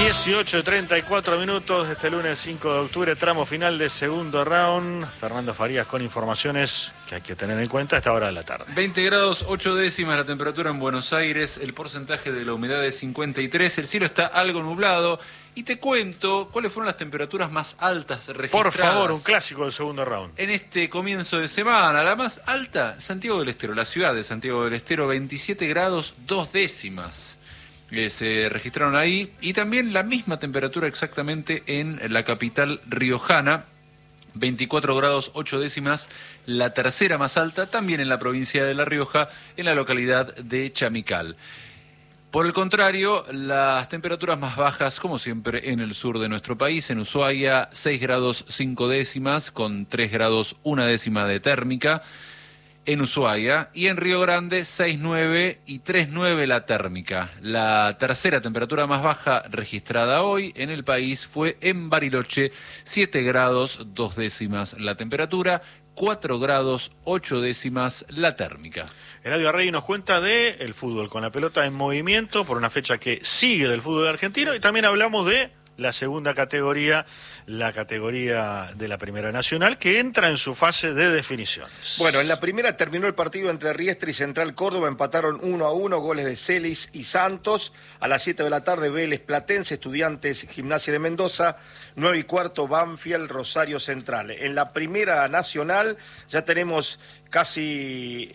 18:34 de este lunes 5 de octubre, tramo final de segundo round. Fernando Farías con informaciones que hay que tener en cuenta a esta hora de la tarde. 20 grados 8 décimas la temperatura en Buenos Aires, el porcentaje de la humedad es 53, el cielo está algo nublado. Y te cuento cuáles fueron las temperaturas más altas registradas. Por favor, un clásico del segundo round. En este comienzo de semana, la más alta, Santiago del Estero, la ciudad de Santiago del Estero, 27 grados 2 décimas. Se registraron ahí, y también la misma temperatura exactamente en la capital riojana, 24 grados 8 décimas, la tercera más alta, también en la provincia de La Rioja, en la localidad de Chamical. Por el contrario, las temperaturas más bajas, como siempre, en el sur de nuestro país, en Ushuaia, 6 grados 5 décimas, con 3 grados 1 décima de térmica, en Ushuaia, y en Río Grande 6,9 y 3,9 la térmica. La tercera temperatura más baja registrada hoy en el país fue en Bariloche, 7 grados 2 décimas la temperatura, 4 grados 8 décimas la térmica. Eladio Arregui nos cuenta de el fútbol con la pelota en movimiento por una fecha que sigue del fútbol argentino, y también hablamos de la segunda categoría, la categoría de la Primera Nacional, que entra en su fase de definiciones. Bueno, en la primera terminó el partido entre Riestra y Central Córdoba, empataron 1-1, goles de Celis y Santos. A las 7 de la tarde, Vélez Platense, Estudiantes, Gimnasia de Mendoza, 9:15, Banfield, Rosario Central. En la Primera Nacional ya tenemos casi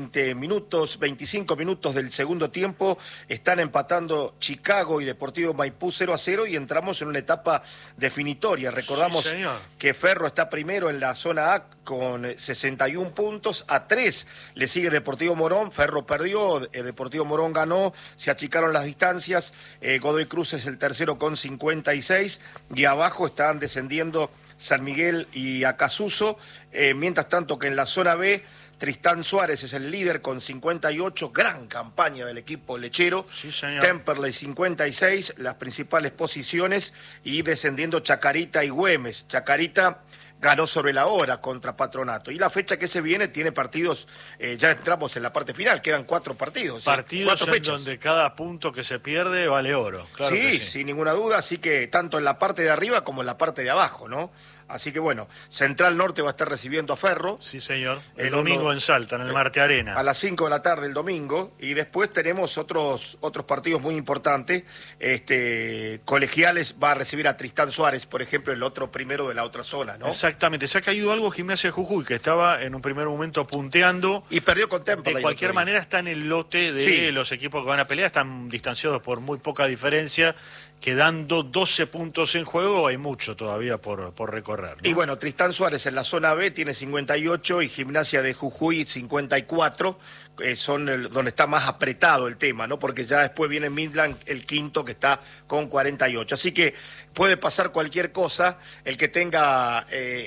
25 minutos del segundo tiempo, están empatando Chicago y Deportivo Maipú 0-0, y entramos en una etapa definitoria. Recordamos que Ferro está primero en la zona A con 61 puntos, a 3 le sigue Deportivo Morón, Ferro perdió, Deportivo Morón ganó, se achicaron las distancias, Godoy Cruz es el tercero con 56, y abajo están descendiendo San Miguel y Acasuso, mientras tanto que en la zona B, Tristán Suárez es el líder con 58, gran campaña del equipo lechero, sí, señor. Temperley 56, las principales posiciones, y descendiendo Chacarita y Güemes. Chacarita ganó sobre la hora contra Patronato, y la fecha que se viene tiene partidos, ya entramos en la parte final, quedan 4 partidos. Partidos 4 en donde cada punto que se pierde vale oro. Claro, sí, sin ninguna duda, así que tanto en la parte de arriba como en la parte de abajo, ¿no? Así que bueno, Central Norte va a estar recibiendo a Ferro. Sí, señor. El domingo en Salta, en el Marte Arena. A las 5 de la tarde el domingo. Y después tenemos otros partidos muy importantes. Colegiales va a recibir a Tristán Suárez, por ejemplo, el otro primero de la otra zona, ¿no? Exactamente. Se ha caído algo Gimnasia de Jujuy, que estaba en un primer momento punteando. Y perdió con Temperley. De cualquier manera está en el lote de los equipos que van a pelear. Están distanciados por muy poca diferencia. Quedando 12 puntos en juego, hay mucho todavía por recorrer, ¿no? Y bueno, Tristán Suárez en la zona B tiene 58 y Gimnasia de Jujuy 54, son donde está más apretado el tema, ¿no? Porque ya después viene Midland, el quinto, que está con 48. Así que puede pasar cualquier cosa, el que tenga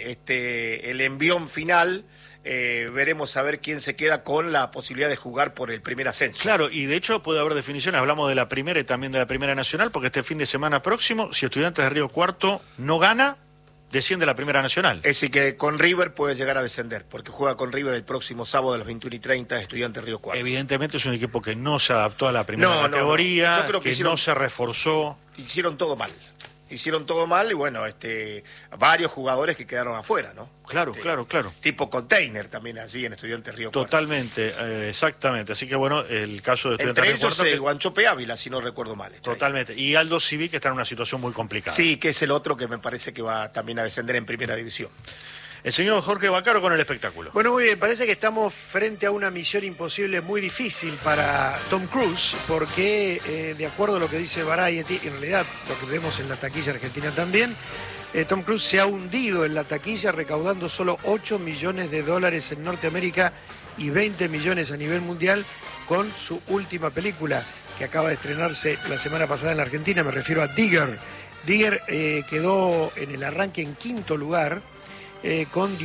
el envión final. Veremos a ver quién se queda con la posibilidad de jugar por el primer ascenso. Claro, y de hecho puede haber definiciones, hablamos de la primera y también de la Primera Nacional, porque este fin de semana próximo, si Estudiantes de Río Cuarto no gana, desciende la Primera Nacional. Es decir, que con River puede llegar a descender, porque juega con River el próximo sábado a las 21:30, Estudiantes de Río Cuarto. Evidentemente es un equipo que no se adaptó a la primera categoría, Yo creo que no se reforzó. Hicieron todo mal. Y bueno, varios jugadores que quedaron afuera, ¿no? Claro. Tipo container también allí en Estudiantes Río Cuarto. Totalmente, exactamente. Así que bueno, el caso de Estudiantes Entre Río Cuarto... ellos Guanchope Ávila, si no recuerdo mal. Totalmente. Ahí. Y Aldo Civi, que está en una situación muy complicada. Sí, que es el otro que me parece que va también a descender en Primera División. El señor Jorge Bacaro con el espectáculo. Bueno, muy bien, parece que estamos frente a una misión imposible muy difícil para Tom Cruise, porque de acuerdo a lo que dice Variety, en realidad lo que vemos en la taquilla argentina también, Tom Cruise se ha hundido en la taquilla recaudando solo $8 millones en Norteamérica y 20 millones a nivel mundial con su última película que acaba de estrenarse la semana pasada en la Argentina, me refiero a Digger. Digger quedó en el arranque en quinto lugar, con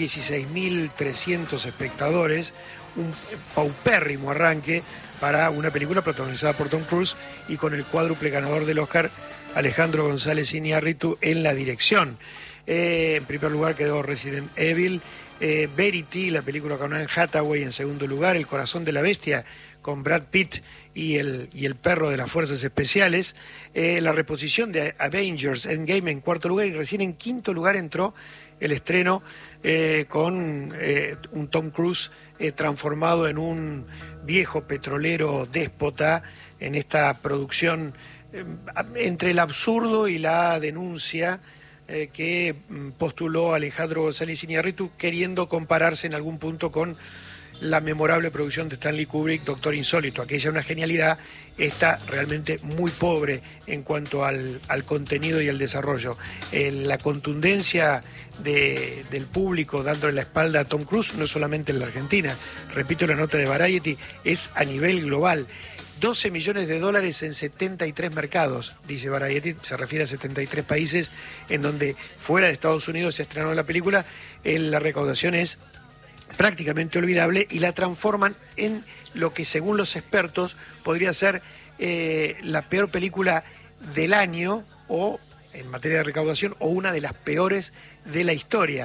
16.300 espectadores, un paupérrimo arranque para una película protagonizada por Tom Cruise y con el cuádruple ganador del Oscar, Alejandro González Iñárritu, en la dirección. En primer lugar quedó Resident Evil Verity, la película con Anne Hathaway en segundo lugar, El corazón de la bestia con Brad Pitt y el perro de las fuerzas especiales, la reposición de Avengers Endgame en cuarto lugar, y recién en quinto lugar entró el estreno con un Tom Cruise transformado en un viejo petrolero déspota en esta producción entre el absurdo y la denuncia que postuló Alejandro González Iñárritu, queriendo compararse en algún punto con la memorable producción de Stanley Kubrick, Doctor Insólito. Aquella una genialidad, esta realmente muy pobre en cuanto al contenido y al desarrollo. La contundencia del público dándole la espalda a Tom Cruise no solamente en la Argentina, repito la nota de Variety, es a nivel global. 12 millones de dólares en 73 mercados, dice Variety, se refiere a 73 países en donde fuera de Estados Unidos se estrenó la película. La recaudación es prácticamente olvidable y la transforman en lo que según los expertos podría ser la peor película del año, o en materia de recaudación, o una de las peores de la historia.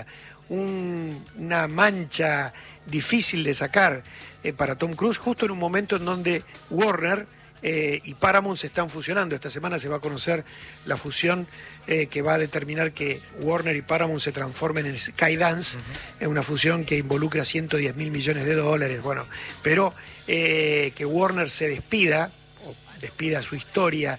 Una mancha difícil de sacar para Tom Cruise, justo en un momento en donde Warner y Paramount se están fusionando. Esta semana se va a conocer la fusión que va a determinar que Warner y Paramount se transformen en Skydance, en una fusión que involucra 110.000 millones de dólares. Bueno, pero que Warner se despida, o despida su historia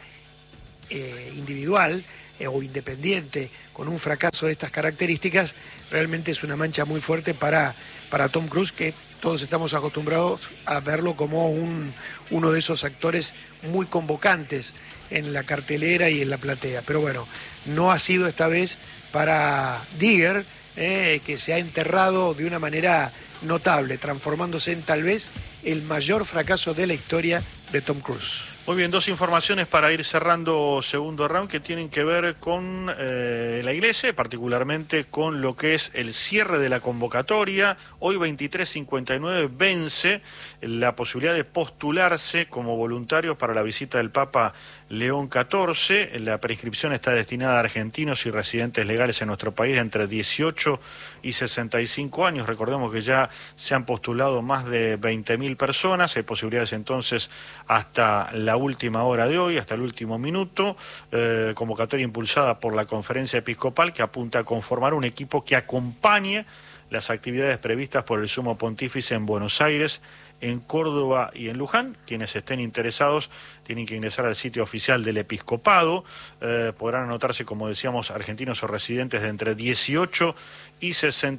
individual o independiente con un fracaso de estas características, realmente es una mancha muy fuerte para Tom Cruise, que todos estamos acostumbrados a verlo como uno de esos actores muy convocantes en la cartelera y en la platea. Pero bueno, no ha sido esta vez para Digger, que se ha enterrado de una manera notable, transformándose en tal vez el mayor fracaso de la historia de Tom Cruise. Muy bien, dos informaciones para ir cerrando segundo round que tienen que ver con la Iglesia, particularmente con lo que es el cierre de la convocatoria. Hoy 23:59 vence la posibilidad de postularse como voluntarios para la visita del Papa León XIV. La preinscripción está destinada a argentinos y residentes legales en nuestro país de entre 18 y 65 años. Recordemos que ya se han postulado más de 20.000 personas. Hay posibilidades entonces hasta la última hora de hoy, hasta el último minuto. Convocatoria impulsada por la Conferencia Episcopal, que apunta a conformar un equipo que acompañe las actividades previstas por el Sumo Pontífice en Buenos Aires, en Córdoba y en Luján. Quienes estén interesados tienen que ingresar al sitio oficial del Episcopado. Podrán anotarse, como decíamos, argentinos o residentes de entre 18 y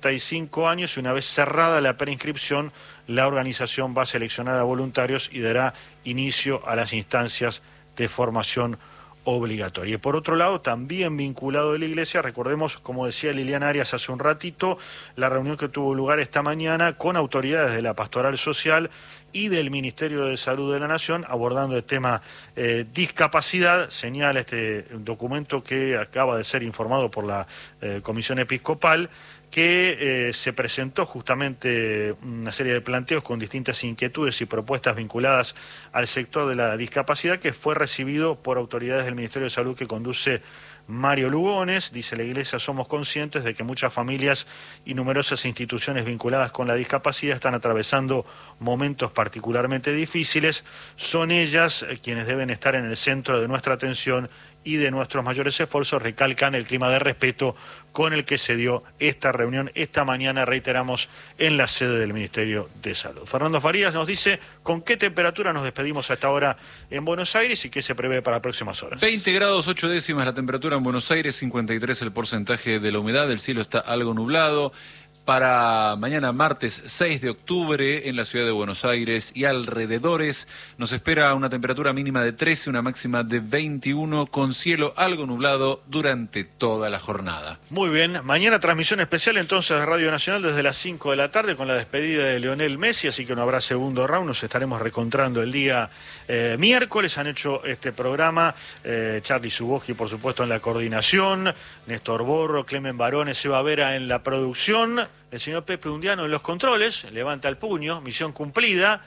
65 años, y una vez cerrada la preinscripción, la organización va a seleccionar a voluntarios y dará inicio a las instancias de formación obligatoria. Y por otro lado, también vinculado de la Iglesia, recordemos, como decía Liliana Arias hace un ratito, la reunión que tuvo lugar esta mañana con autoridades de la Pastoral Social y del Ministerio de Salud de la Nación, abordando el tema discapacidad. Señala este documento que acaba de ser informado por la Comisión Episcopal, que se presentó justamente una serie de planteos con distintas inquietudes y propuestas vinculadas al sector de la discapacidad, que fue recibido por autoridades del Ministerio de Salud que conduce Mario Lugones. Dice: la Iglesia somos conscientes de que muchas familias y numerosas instituciones vinculadas con la discapacidad están atravesando momentos particularmente difíciles. Son ellas quienes deben estar en el centro de nuestra atención y de nuestros mayores esfuerzos. Recalcan el clima de respeto con el que se dio esta reunión esta mañana, reiteramos, en la sede del Ministerio de Salud. Fernando Farías nos dice con qué temperatura nos despedimos a esta hora en Buenos Aires y qué se prevé para próximas horas. 20 grados 8 décimas la temperatura en Buenos Aires, 53 el porcentaje de la humedad, el cielo está algo nublado. Para mañana martes 6 de octubre en la ciudad de Buenos Aires y alrededores nos espera una temperatura mínima de 13, una máxima de 21, con cielo algo nublado durante toda la jornada. Muy bien, mañana transmisión especial entonces de Radio Nacional desde las 5 de la tarde con la despedida de Lionel Messi, así que no habrá segundo round, nos estaremos reencontrando el día miércoles. Han hecho este programa Charly Suboski, por supuesto, en la coordinación, Néstor Borro, Clemen Barone, Seba Vera en la producción, el señor Pepe Undiano en los controles, levanta el puño, misión cumplida.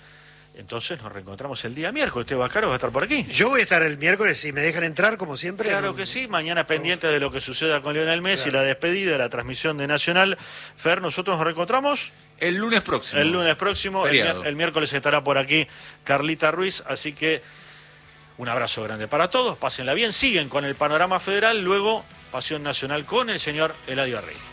Entonces nos reencontramos el día miércoles. Teo Vaccaro va a estar por aquí. Yo voy a estar el miércoles, si me dejan entrar, como siempre. Claro que sí, mañana pendiente de lo que suceda con Lionel Messi, claro. La despedida, la transmisión de Nacional. Fer, nosotros nos reencontramos el lunes próximo. El lunes próximo, el miércoles estará por aquí Carlita Ruiz, así que un abrazo grande para todos, pásenla bien, siguen con el panorama federal, luego Pasión Nacional con el señor Eladio Arrey.